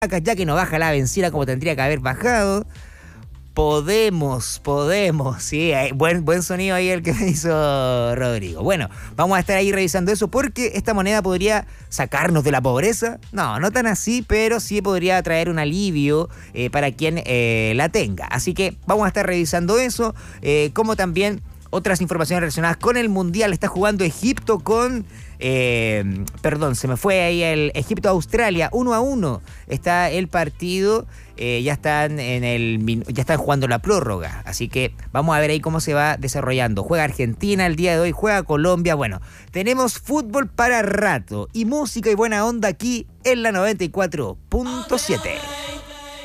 ya que no baja la benzina como tendría que haber bajado. Podemos, sí, buen sonido ahí el que me hizo Rodrigo. Bueno, vamos a estar ahí revisando eso porque esta moneda podría sacarnos de la pobreza. No tan así, pero sí podría traer un alivio para quien la tenga. Así que vamos a estar revisando eso, como también otras informaciones relacionadas con el Mundial. Está jugando Egipto con... se me fue ahí el Egipto-Australia, 1-1. Está el partido, ya están jugando la prórroga. Así que vamos a ver ahí cómo se va desarrollando. Juega Argentina el día de hoy, juega Colombia. Bueno, tenemos fútbol para rato y música y buena onda aquí en la 94.7.